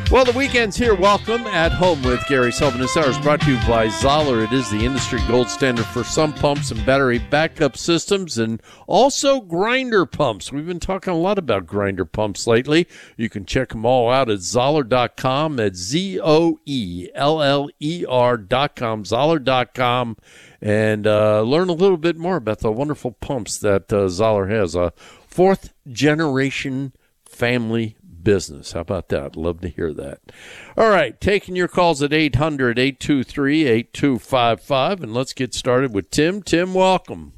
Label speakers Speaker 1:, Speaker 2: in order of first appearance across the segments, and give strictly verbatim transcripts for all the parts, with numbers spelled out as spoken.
Speaker 1: Well, the weekend's here. Welcome at Home with Gary Sullivan. This hour is brought to you by Zoller. It is the industry gold standard for sump pumps and battery backup systems, and also grinder pumps. We've been talking a lot about grinder pumps lately. You can check them all out at Zoller dot com. At Z O E L L E R dot com, Zoller dot com, and uh, learn a little bit more about the wonderful pumps that uh, Zoller has. A fourth-generation family business. How about that? Love to hear that. All right, taking your calls at eight hundred, eight two three, eight two five five, and let's get started with Tim. Tim, welcome.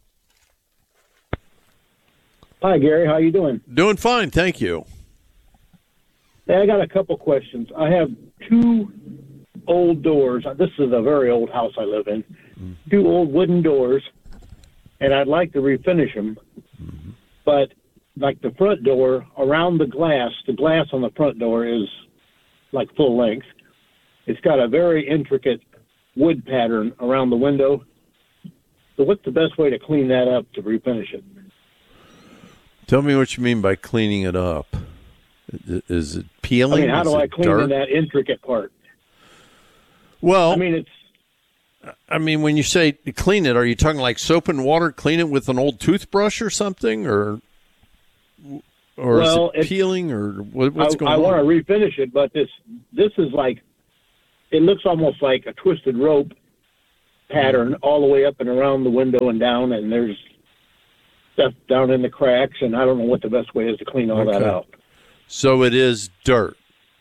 Speaker 2: Hi, Gary. How you doing?
Speaker 1: Doing fine, thank you.
Speaker 2: Hey, I got a couple questions. I have two old doors. This is a very old house I live in. Mm-hmm. Two old wooden doors, and I'd like to refinish them, mm-hmm. but like the front door, around the glass, the glass on the front door is like full length. It's got a very intricate wood pattern around the window. So what's the best way to clean that up to refinish it?
Speaker 1: Tell me what you mean by cleaning it up. Is it peeling?
Speaker 2: I mean, how
Speaker 1: is
Speaker 2: do I clean
Speaker 1: dirt?
Speaker 2: that intricate part?
Speaker 1: Well,
Speaker 2: I mean, it's...
Speaker 1: I mean, when you say clean it, are you talking like soap and water, clean it with an old toothbrush or something, or... Or
Speaker 2: well,
Speaker 1: is it peeling, or what, what's
Speaker 2: I,
Speaker 1: going
Speaker 2: I
Speaker 1: on?
Speaker 2: I want to refinish it, but this this is like, it looks almost like a twisted rope pattern all the way up and around the window and down, and there's stuff down in the cracks, and I don't know what the best way is to clean all
Speaker 1: okay.
Speaker 2: that out.
Speaker 1: So it is dirt.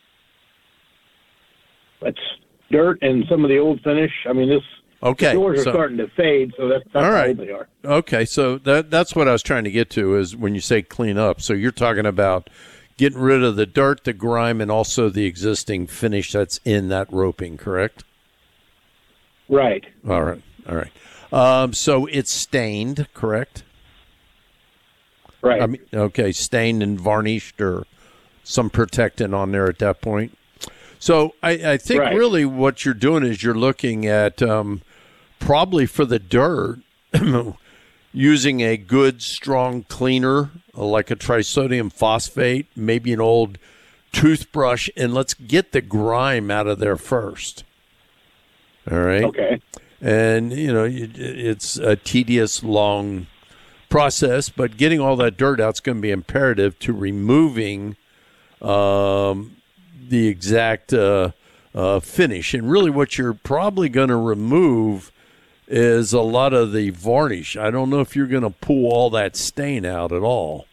Speaker 2: It's dirt and some of the old finish. I mean, this
Speaker 1: okay.
Speaker 2: doors are
Speaker 1: so,
Speaker 2: starting to fade, so that's, that's
Speaker 1: all right.
Speaker 2: how old they are.
Speaker 1: Okay, so that that's what I was trying to get to is when you say clean up. So you're talking about getting rid of the dirt, the grime, and also the existing finish that's in that roping, correct?
Speaker 2: Right.
Speaker 1: All right, all right. Um, so it's stained, correct?
Speaker 2: Right.
Speaker 1: I mean, okay, stained and varnished or some protectant on there at that point. So I, I think
Speaker 2: right.
Speaker 1: really what you're doing is you're looking at um, probably for the dirt, using a good, strong cleaner like a trisodium phosphate, maybe an old toothbrush, and let's get the grime out of there first. All right?
Speaker 2: Okay.
Speaker 1: And, you know, it's a tedious, long process, but getting all that dirt out is going to be imperative to removing um, the exact uh, uh, finish. And really what you're probably going to remove is a lot of the varnish. I don't know if you're going to pull all that stain out at all.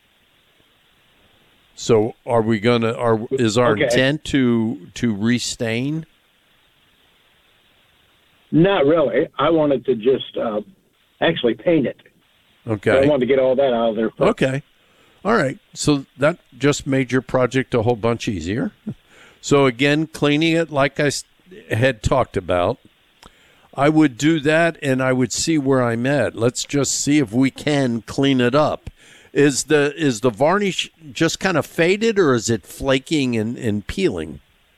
Speaker 1: So are we going to, are is our
Speaker 2: okay.
Speaker 1: intent to to restain?
Speaker 2: Not really. I wanted to just uh, actually paint it.
Speaker 1: Okay.
Speaker 2: I wanted to get all that out of there first.
Speaker 1: Okay. All right. So that just made your project a whole bunch easier. So again, cleaning it like I had talked about, I would do that and I would see where I'm at. Let's just see if we can clean it up. Is the is the varnish just kind of faded, or is it flaking and, and peeling?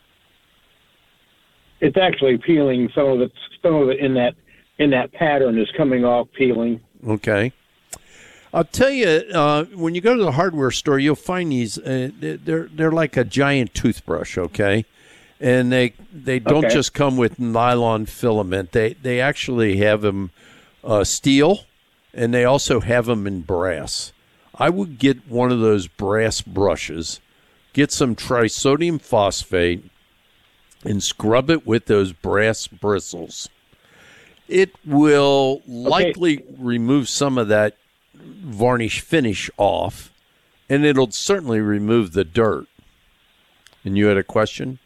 Speaker 2: It's actually peeling. Some of it, some of it in that in that pattern is coming off, peeling.
Speaker 1: Okay. I'll tell you, uh, when you go to the hardware store, you'll find these. Uh, they're they're like a giant toothbrush, okay, and they they don't
Speaker 2: okay.
Speaker 1: just come with nylon filament. They they actually have them uh, steel, and they also have them in brass. I would get one of those brass brushes, get some trisodium phosphate, and scrub it with those brass bristles. It will likely
Speaker 2: okay.
Speaker 1: remove some of that varnish finish off, and it'll certainly remove the dirt. And you had a question?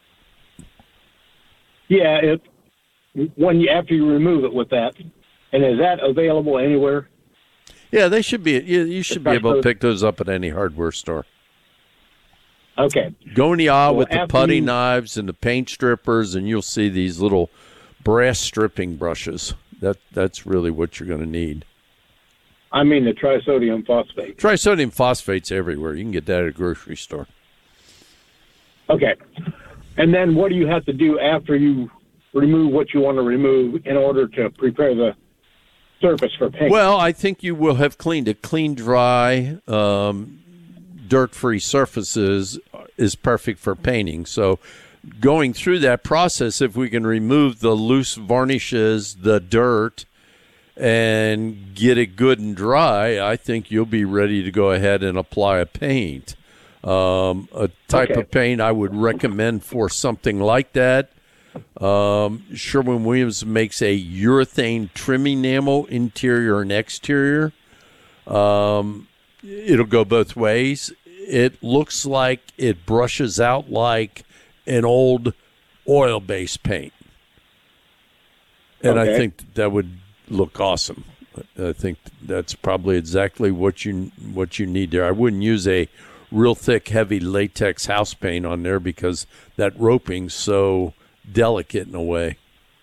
Speaker 2: Yeah, it when you after you remove it with that, and is that available anywhere?
Speaker 1: Yeah, they should be. You, you should be able to pick those up at any hardware store.
Speaker 2: Okay.
Speaker 1: Go in the aisle
Speaker 2: well,
Speaker 1: with the putty
Speaker 2: you...
Speaker 1: knives and the paint strippers, and you'll see these little brass stripping brushes. That that's really what you're going to need.
Speaker 2: I mean the trisodium phosphate.
Speaker 1: Trisodium phosphate's everywhere. You can get that at a grocery store.
Speaker 2: Okay. And then what do you have to do after you remove what you want to remove in order to prepare the surface for paint?
Speaker 1: Well, I think you will have cleaned it. Clean, dry, um, dirt-free surfaces is perfect for painting. So going through that process, if we can remove the loose varnishes, the dirt, and get it good and dry, I think you'll be ready to go ahead and apply a paint. Um, a type
Speaker 2: Okay.
Speaker 1: of paint I would recommend for something like that. Um, Sherwin-Williams makes a urethane trim enamel, interior and exterior. Um, it'll go both ways. It looks like it brushes out like an old oil-based paint. And
Speaker 2: Okay.
Speaker 1: I think that would look awesome. I think that's probably exactly what you what you need there. I wouldn't use a real thick, heavy latex house paint on there because that roping's so delicate in a way.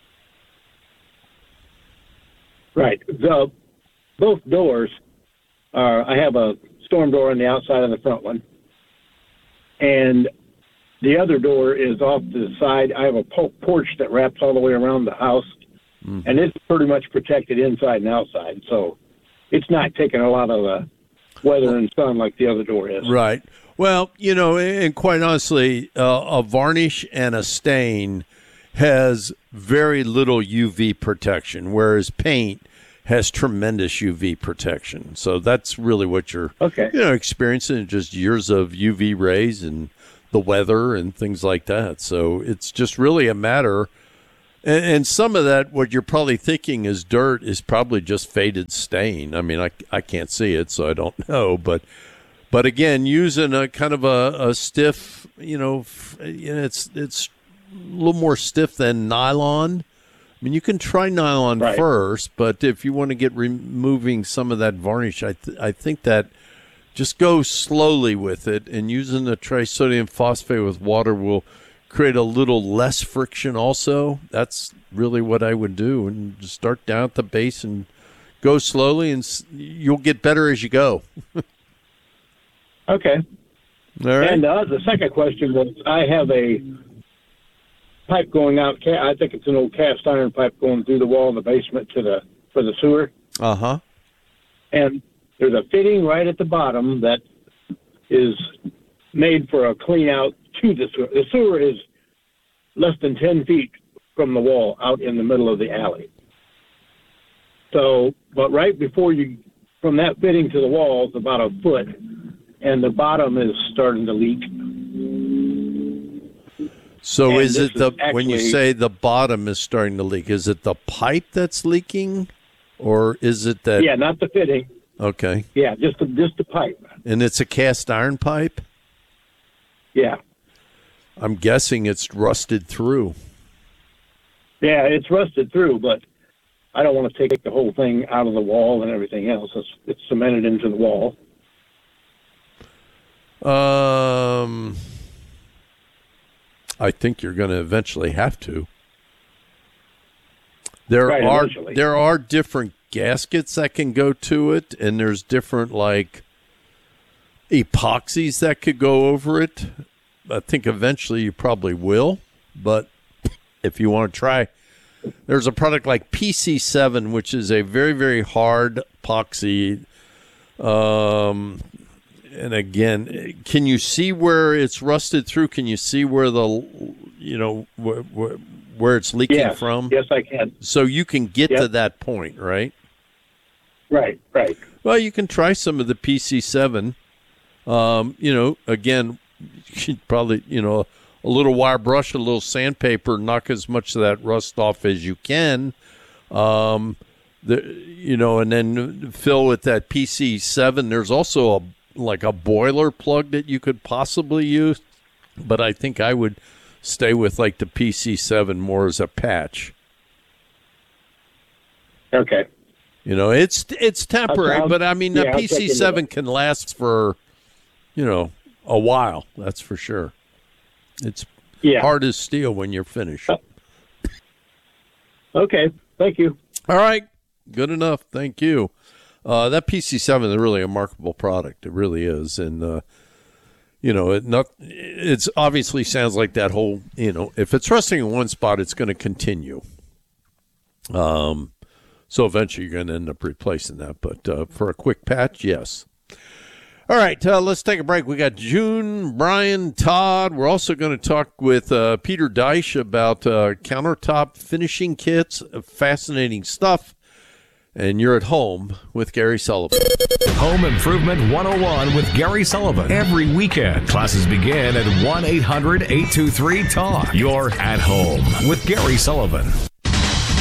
Speaker 2: Right. The both doors are. I have a storm door on the outside of the front one, and the other door is off to the side. I have a po- porch that wraps all the way around the house, mm-hmm. and it's pretty much protected inside and outside. So it's not taking a lot of the weather and sun like the other door is.
Speaker 1: Right. Well, you know, and quite honestly, uh, a varnish and a stain has very little U V protection, whereas paint has tremendous U V protection. So that's really what you're
Speaker 2: okay.
Speaker 1: you know, experiencing, just years of U V rays and the weather and things like that. So it's just really a matter. And, and some of that, what you're probably thinking is dirt, is probably just faded stain. I mean, I, I can't see it, so I don't know. But but again, using a kind of a, a stiff, you know, f- you know, it's it's a little more stiff than nylon. I mean, you can try nylon
Speaker 2: right.
Speaker 1: first, but if you want to get removing some of that varnish, I th- I think that just go slowly with it, and using the trisodium phosphate with water will create a little less friction also. That's really what I would do, and just start down at the base and go slowly, and you'll get better as you go.
Speaker 2: Okay.
Speaker 1: All right.
Speaker 2: And uh, the second question was, I have a pipe going out. I think it's an old cast iron pipe going through the wall in the basement to the for the sewer.
Speaker 1: Uh-huh.
Speaker 2: And there's a fitting right at the bottom that is made for a clean out to the sewer. The sewer is less than ten feet from the wall out in the middle of the alley. So, but right before you, from that fitting to the wall, it's about a foot, and the bottom is starting to leak.
Speaker 1: So
Speaker 2: and
Speaker 1: is it the,
Speaker 2: is actually,
Speaker 1: when you say the bottom is starting to leak, is it the pipe that's leaking, or is it that?
Speaker 2: Yeah, not the fitting.
Speaker 1: Okay.
Speaker 2: Yeah, just the, just the pipe.
Speaker 1: And it's a cast iron pipe?
Speaker 2: Yeah.
Speaker 1: I'm guessing it's rusted through.
Speaker 2: Yeah, it's rusted through, but I don't want to take the whole thing out of the wall and everything else. It's, it's cemented into the wall.
Speaker 1: Um, I think you're going to eventually have to. There
Speaker 2: Right,
Speaker 1: are
Speaker 2: eventually.
Speaker 1: there are different gaskets that can go to it, and there's different like epoxies that could go over it. I think eventually you probably will, but if you want to try, there's a product like P C seven, which is a very, very hard epoxy. Um, and again, can you see where it's rusted through? Can you see where the, you know, where, where, where it's leaking
Speaker 2: yes.
Speaker 1: from?
Speaker 2: Yes, I can.
Speaker 1: So you can get
Speaker 2: yep.
Speaker 1: to that point, right?
Speaker 2: Right, right.
Speaker 1: Well, you can try some of the P C seven. Um, you know, again, you should probably, you know, a little wire brush, a little sandpaper, knock as much of that rust off as you can. Um, the, you know, and then fill with that P C seven. There's also a like a boiler plug that you could possibly use, but I think I would stay with like the P C seven more as a patch.
Speaker 2: Okay.
Speaker 1: You know, it's it's temporary,
Speaker 2: I'll,
Speaker 1: but I mean, the
Speaker 2: yeah,
Speaker 1: P C seven can last for, you know, a while. That's for sure. It's
Speaker 2: yeah.
Speaker 1: hard as steel when you're finished.
Speaker 2: Okay. Thank you.
Speaker 1: All right. Good enough. Thank you. Uh, that P C seven is really a remarkable product. It really is. And, uh, you know, it not, it's obviously sounds like that whole, you know, if it's resting in one spot, it's going to continue. Um, so eventually you're going to end up replacing that. But uh, for a quick patch, yes. All All right, uh, let's take a break. We got June, Brian, Todd. We're also going to talk with uh, Peter Deich about uh, countertop finishing kits. Fascinating stuff. And you're at Home with Gary Sullivan.
Speaker 3: Home Improvement one oh one with Gary Sullivan. Every weekend, classes begin at one eight hundred eight two three talk. You're at Home with Gary Sullivan.